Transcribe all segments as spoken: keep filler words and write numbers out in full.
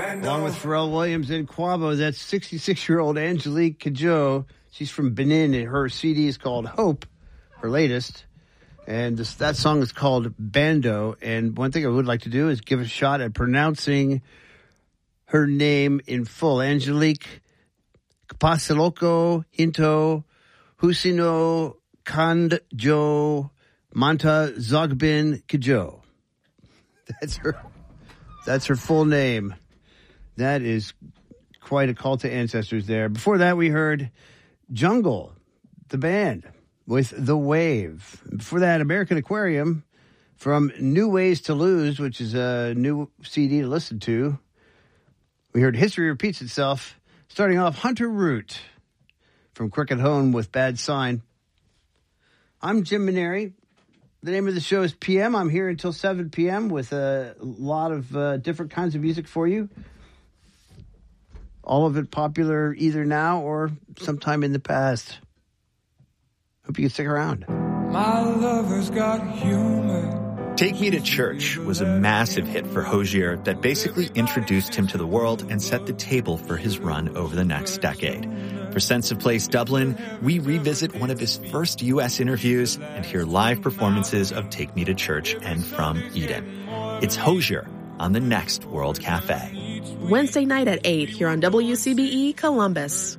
Along with Pharrell Williams and Quavo, that's sixty-six-year-old Angelique Kidjo. She's from Benin, and her C D is called Hope, her latest. And this, that song is called Bando. And one thing I would like to do is give a shot at pronouncing her name in full. Angelique Pasiloko Hinto Husino Kandjo Manta Zogbin Kidjo. That's her. That's her full name. That is quite a call to ancestors there. Before that, we heard Jungle, the band, with The Wave. Before that, American Aquarium from New Ways to Lose, which is a new C D to listen to. We heard History Repeats Itself. Starting off, Hunter Root from Crooked Home with Bad Sign. I'm Jim Maneri. The name of the show is P M. I'm here until seven p.m. with a lot of uh, different kinds of music for you. All of it popular either now or sometime in the past. Hope you can stick around. My lover's got humor. Take Me to Church was a massive hit for Hozier that basically introduced him to the world and set the table for his run over the next decade. For Sense of Place Dublin, we revisit one of his first U S interviews and hear live performances of Take Me to Church and From Eden. It's Hozier on the next World Cafe. Wednesday night at eight here on W C B E Columbus.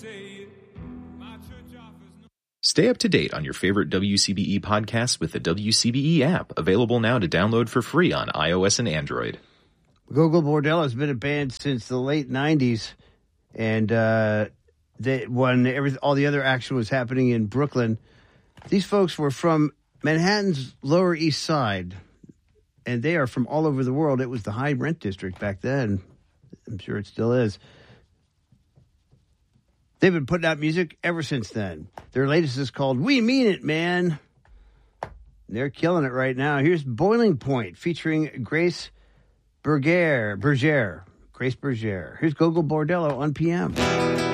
Stay up to date on your favorite W C B E podcasts with the W C B E app, available now to download for free on iOS and Android. Gogol Bordello has been a band since the late nineties, and uh, they, when every, all the other action was happening in Brooklyn, these folks were from Manhattan's Lower East Side, and they are from all over the world. It was the high rent district back then. I'm sure it still is. They've been putting out music ever since then. Their latest is called We Mean It, Man. They're killing it right now. Here's Boiling Point featuring Grace Berger. Berger. Grace Berger. Here's Gogol Bordello on P M.